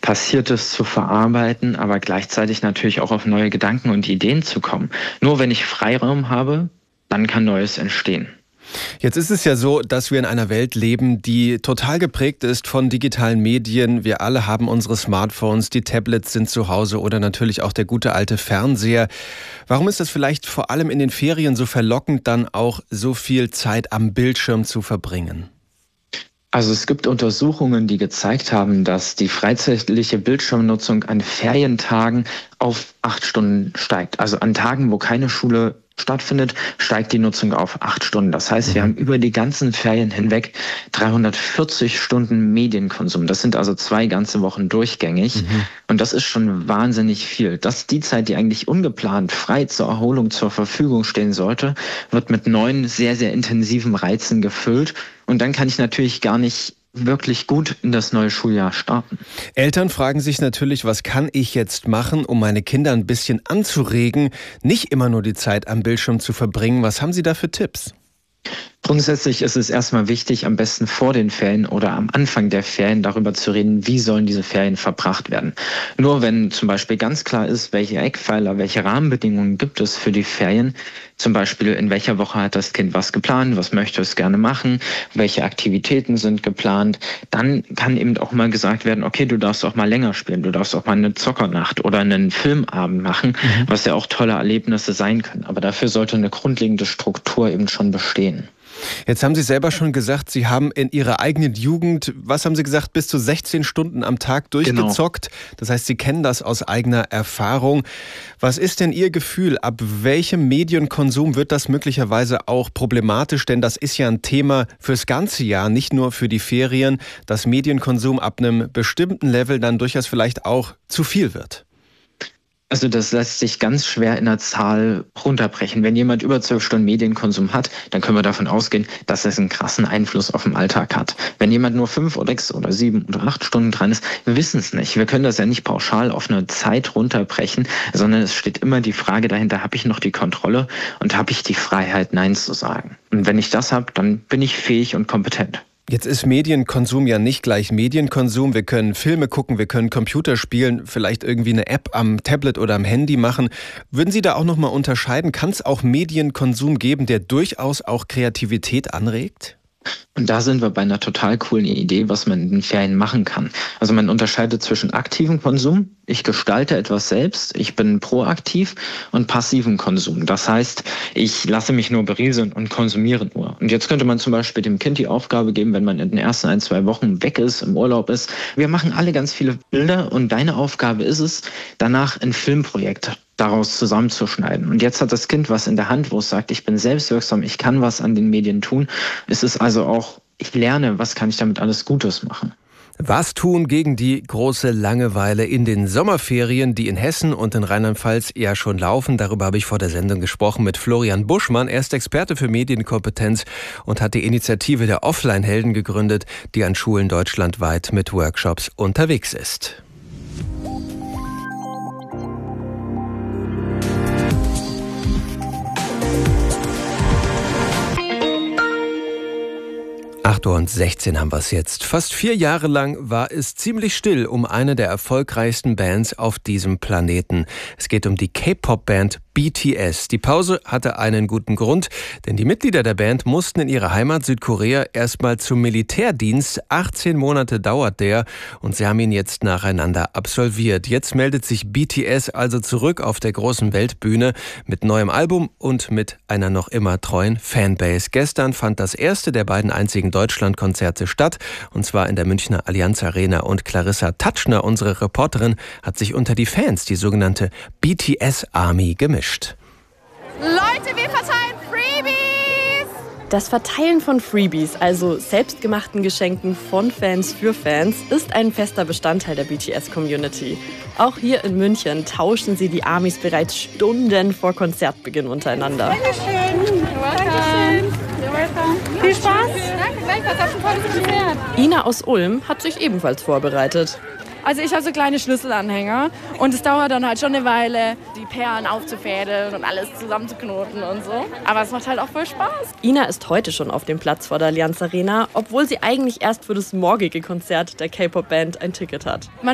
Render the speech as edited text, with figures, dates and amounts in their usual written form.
Passiertes zu verarbeiten, aber gleichzeitig natürlich auch auf neue Gedanken und Ideen zu kommen. Nur wenn ich Freiraum habe, dann kann Neues entstehen. Jetzt ist es ja so, dass wir in einer Welt leben, die total geprägt ist von digitalen Medien. Wir alle haben unsere Smartphones, die Tablets sind zu Hause oder natürlich auch der gute alte Fernseher. Warum ist das vielleicht vor allem in den Ferien so verlockend, dann auch so viel Zeit am Bildschirm zu verbringen? Also es gibt Untersuchungen, die gezeigt haben, dass die freizeitliche Bildschirmnutzung an Ferientagen auf 8 Stunden steigt. Also an Tagen, wo keine Schule stattfindet, steigt die Nutzung auf 8 Stunden. Das heißt, wir haben über die ganzen Ferien hinweg 340 Stunden Medienkonsum. Das sind also 2 ganze Wochen durchgängig. Und das ist schon wahnsinnig viel. Die Zeit, die eigentlich ungeplant frei zur Erholung zur Verfügung stehen sollte, wird mit neuen, sehr, sehr intensiven Reizen gefüllt. Und dann kann ich natürlich gar nicht wirklich gut in das neue Schuljahr starten. Eltern fragen sich natürlich, was kann ich jetzt machen, um meine Kinder ein bisschen anzuregen, nicht immer nur die Zeit am Bildschirm zu verbringen. Was haben Sie da für Tipps? Grundsätzlich ist es erstmal wichtig, am besten vor den Ferien oder am Anfang der Ferien darüber zu reden, wie sollen diese Ferien verbracht werden. Nur wenn zum Beispiel ganz klar ist, welche Eckpfeiler, welche Rahmenbedingungen gibt es für die Ferien, zum Beispiel in welcher Woche hat das Kind was geplant, was möchte es gerne machen, welche Aktivitäten sind geplant, dann kann eben auch mal gesagt werden, okay, du darfst auch mal länger spielen, du darfst auch mal eine Zockernacht oder einen Filmabend machen, was ja auch tolle Erlebnisse sein können. Aber dafür sollte eine grundlegende Struktur eben schon bestehen. Jetzt haben Sie selber schon gesagt, Sie haben in Ihrer eigenen Jugend, was haben Sie gesagt, bis zu 16 Stunden am Tag durchgezockt. Genau. Das heißt, Sie kennen das aus eigener Erfahrung. Was ist denn Ihr Gefühl? Ab welchem Medienkonsum wird das möglicherweise auch problematisch? Denn das ist ja ein Thema fürs ganze Jahr, nicht nur für die Ferien, dass Medienkonsum ab einem bestimmten Level dann durchaus vielleicht auch zu viel wird. Also das lässt sich ganz schwer in der Zahl runterbrechen. Wenn jemand über 12 Stunden Medienkonsum hat, dann können wir davon ausgehen, dass es einen krassen Einfluss auf den Alltag hat. Wenn jemand nur 5 oder 6 oder 7 oder 8 Stunden dran ist, wir wissen es nicht. Wir können das ja nicht pauschal auf eine Zeit runterbrechen, sondern es steht immer die Frage dahinter, habe ich noch die Kontrolle und habe ich die Freiheit, Nein zu sagen? Und wenn ich das habe, dann bin ich fähig und kompetent. Jetzt ist Medienkonsum ja nicht gleich Medienkonsum. Wir können Filme gucken, wir können Computer spielen, vielleicht irgendwie eine App am Tablet oder am Handy machen. Würden Sie da auch nochmal unterscheiden? Kann es auch Medienkonsum geben, der durchaus auch Kreativität anregt? Und da sind wir bei einer total coolen Idee, was man in den Ferien machen kann. Also man unterscheidet zwischen aktivem Konsum, ich gestalte etwas selbst, ich bin proaktiv, und passivem Konsum. Das heißt, ich lasse mich nur berieseln und konsumiere nur. Und jetzt könnte man zum Beispiel dem Kind die Aufgabe geben, wenn man in den ersten 1-2 Wochen weg ist, im Urlaub ist. Wir machen alle ganz viele Bilder und deine Aufgabe ist es, danach ein Filmprojekt daraus zusammenzuschneiden. Und jetzt hat das Kind was in der Hand, wo es sagt, ich bin selbstwirksam, ich kann was an den Medien tun. Es ist also auch, ich lerne, was kann ich damit alles Gutes machen. Was tun gegen die große Langeweile in den Sommerferien, die in Hessen und in Rheinland-Pfalz ja schon laufen? Darüber habe ich vor der Sendung gesprochen mit Florian Buschmann. Er ist Experte für Medienkompetenz und hat die Initiative der Offline-Helden gegründet, die an Schulen deutschlandweit mit Workshops unterwegs ist. 8:16 Uhr haben wir es jetzt. Fast 4 Jahre lang war es ziemlich still um eine der erfolgreichsten Bands auf diesem Planeten. Es geht um die K-Pop-Band BTS. Die Pause hatte einen guten Grund, denn die Mitglieder der Band mussten in ihre Heimat Südkorea erstmal zum Militärdienst. 18 Monate dauert der und sie haben ihn jetzt nacheinander absolviert. Jetzt meldet sich BTS also zurück auf der großen Weltbühne mit neuem Album und mit einer noch immer treuen Fanbase. Gestern fand das erste der beiden einzigen Deutschlandkonzerte statt, und zwar in der Münchner Allianz Arena. Und Clarissa Tatschner, unsere Reporterin, hat sich unter die Fans, die sogenannte BTS Army, gemischt. Leute, wir verteilen Freebies! Das Verteilen von Freebies, also selbstgemachten Geschenken von Fans für Fans, ist ein fester Bestandteil der BTS-Community. Auch hier in München tauschen sie die Armys bereits Stunden vor Konzertbeginn untereinander. Dankeschön. Dankeschön. You're welcome. Viel Spaß. Danke, gleichfalls. Habt ein tolles Konzert. Ina aus Ulm hat sich ebenfalls vorbereitet. Also ich habe so kleine Schlüsselanhänger und es dauert dann halt schon eine Weile, die Perlen aufzufädeln und alles zusammenzuknoten und so. Aber es macht halt auch voll Spaß. Ina ist heute schon auf dem Platz vor der Allianz Arena, obwohl sie eigentlich erst für das morgige Konzert der K-Pop-Band ein Ticket hat.